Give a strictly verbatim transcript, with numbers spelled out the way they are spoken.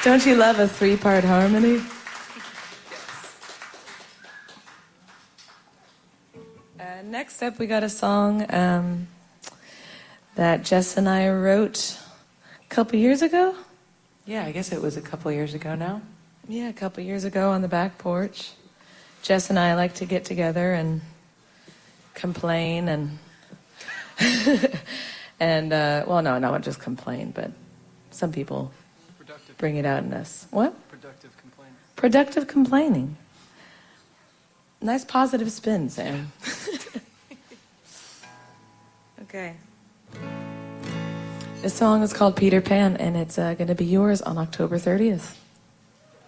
Don't you love a three-part harmony? Uh, next up, we got a song um, that Jess and I wrote a couple years ago. Yeah, I guess it was a couple years ago now. Yeah, a couple years ago on the back porch. Jess and I like to get together and complain and... and, uh, well, no, not just complain, but some people Productive. bring it out in us. What? Productive complaining. Productive complaining. Nice positive spin, Sam. Okay. This song is called Peter Pan, and it's uh, going to be yours on October thirtieth.